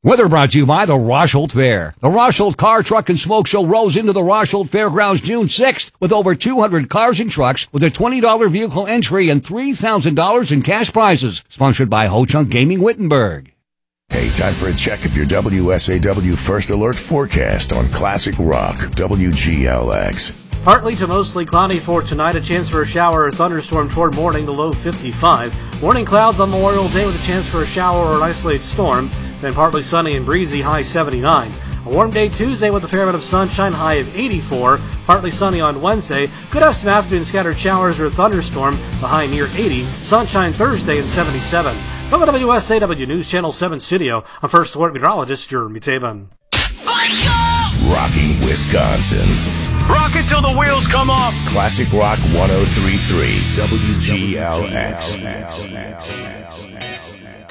Weather brought to you by the Rosholt Fair. The Rosholt Car, Truck, and Smoke Show rolls into the Rosholt Fairgrounds June 6th with over 200 cars and trucks with a $20 vehicle entry and $3,000 in cash prizes. Sponsored by Ho Chunk Gaming Wittenberg. Hey, time for a check of your WSAW First Alert forecast on Classic Rock, WGLX. Partly to mostly cloudy for tonight. A chance for a shower or thunderstorm toward morning, the low 55. Morning clouds on Memorial Day with a chance for a shower or an isolated storm. Then partly sunny and breezy, high 79. A warm day Tuesday with a fair amount of sunshine, high of 84. Partly sunny on Wednesday. Could have some afternoon scattered showers or a thunderstorm, the high near 80. Sunshine Thursday and 77. From the WSAW News Channel 7 studio, I'm First Alert Meteorologist Jeremy Taban. Rocking Wisconsin. Rock it till the wheels come off. Classic Rock 103.3 WGLX.